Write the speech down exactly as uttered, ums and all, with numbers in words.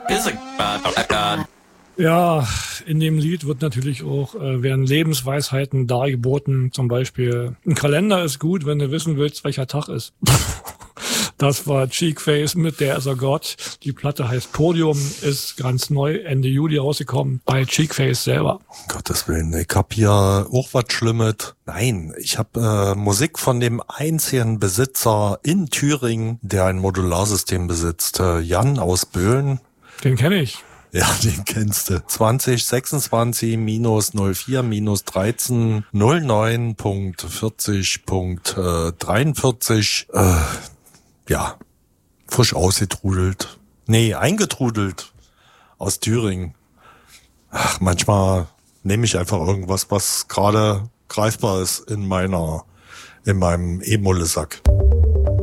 Ja, in dem Lied wird natürlich auch, äh, werden Lebensweisheiten dargeboten. Zum Beispiel, ein Kalender ist gut, wenn du wissen willst, welcher Tag ist. Das war Cheekface mit Der ist er Gott. Die Platte heißt Podium, ist ganz neu, Ende Juli rausgekommen, bei Cheekface selber. Um Gottes Willen, ich hab hier auch was Schlimmes. Nein, ich hab äh, Musik von dem einzigen Besitzer in Thüringen, der ein Modularsystem besitzt. Äh, Jan aus Böhlen. Den kenne ich. Ja, den kennst du. zwanzig sechsundzwanzig minus null vier minus dreizehn null neun Punkt vierzig Punkt dreiundvierzig. Äh, ja, frisch ausgetrudelt. Nee, eingetrudelt aus Thüringen. Ach, manchmal nehme ich einfach irgendwas, was gerade greifbar ist in meiner, in meinem E-Molle-Sack.